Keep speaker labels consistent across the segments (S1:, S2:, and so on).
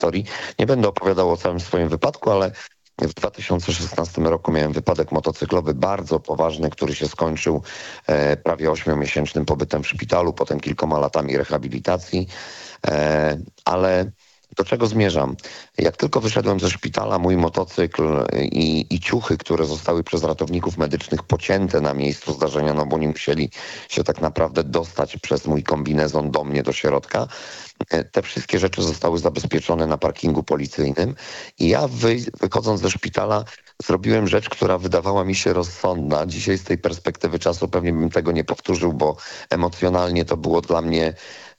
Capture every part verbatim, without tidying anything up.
S1: historii. Nie będę opowiadał o całym swoim wypadku, ale w dwa tysiące szesnastym roku miałem wypadek motocyklowy bardzo poważny, który się skończył e, prawie ośmiomiesięcznym pobytem w szpitalu, potem kilkoma latami rehabilitacji, e, ale do czego zmierzam? Jak tylko wyszedłem ze szpitala, mój motocykl i, i ciuchy, które zostały przez ratowników medycznych pocięte na miejscu zdarzenia, no bo nie musieli się tak naprawdę dostać przez mój kombinezon do mnie, do środka, te wszystkie rzeczy zostały zabezpieczone na parkingu policyjnym i ja wy, wychodząc ze szpitala zrobiłem rzecz, która wydawała mi się rozsądna. Dzisiaj z tej perspektywy czasu pewnie bym tego nie powtórzył, bo emocjonalnie to było dla mnie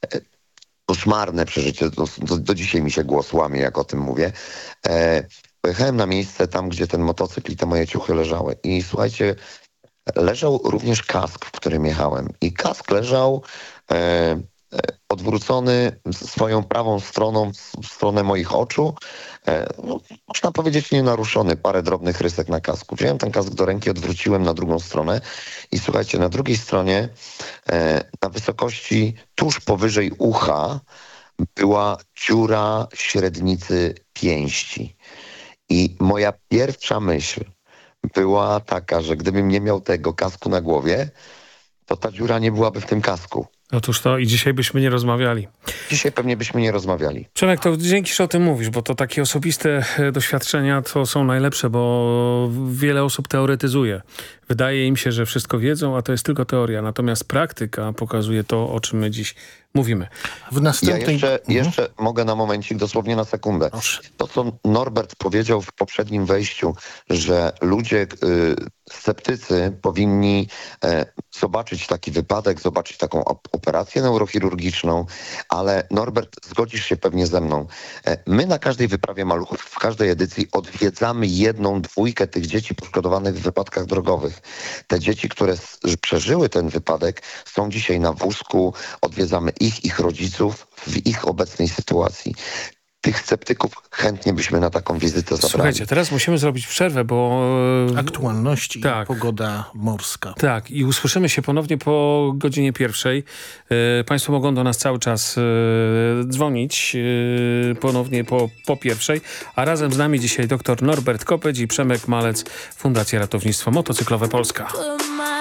S1: koszmarne przeżycie. Do, do, do dzisiaj mi się głos łamie, jak o tym mówię. E, pojechałem na miejsce tam, gdzie ten motocykl i te moje ciuchy leżały. I słuchajcie, leżał również kask, w którym jechałem. I kask leżał e, odwrócony swoją prawą stroną w stronę moich oczu. E, no, można powiedzieć nienaruszony, parę drobnych rysek na kasku. Wziąłem ten kask do ręki, odwróciłem na drugą stronę i słuchajcie, na drugiej stronie e, na wysokości tuż powyżej ucha była dziura średnicy pięści. I moja pierwsza myśl była taka, że gdybym nie miał tego kasku na głowie, to ta dziura nie byłaby w tym kasku.
S2: Otóż to i dzisiaj byśmy nie rozmawiali.
S1: Dzisiaj pewnie byśmy nie rozmawiali.
S2: Przemek, to dzięki, że o tym mówisz, bo to takie osobiste doświadczenia to są najlepsze, bo wiele osób teoretyzuje. Wydaje im się, że wszystko wiedzą, a to jest tylko teoria. Natomiast praktyka pokazuje to, o czym my dziś mówimy.
S1: W następnej... Ja jeszcze, jeszcze mhm. mogę na momencik, dosłownie na sekundę. Proszę. To, co Norbert powiedział w poprzednim wejściu, że ludzie, y, sceptycy powinni y, zobaczyć taki wypadek, zobaczyć taką op- operację neurochirurgiczną, ale Norbert, zgodzisz się pewnie ze mną. Y, my na każdej wyprawie Maluchów, w każdej edycji odwiedzamy jedną, dwójkę tych dzieci poszkodowanych w wypadkach drogowych. Te dzieci, które s- przeżyły ten wypadek, są dzisiaj na wózku, odwiedzamy ich, ich rodziców w ich obecnej sytuacji. Tych sceptyków chętnie byśmy na taką wizytę zabrali.
S2: Słuchajcie, teraz musimy zrobić przerwę, bo...
S3: Aktualności, tak. Pogoda morska.
S2: Tak, i usłyszymy się ponownie po godzinie pierwszej. E, Państwo mogą do nas cały czas e, dzwonić e, ponownie po, po pierwszej, a razem z nami dzisiaj dr Norbert Kopeć i Przemek Malec, Fundacja Ratownictwo Motocyklowe Polska.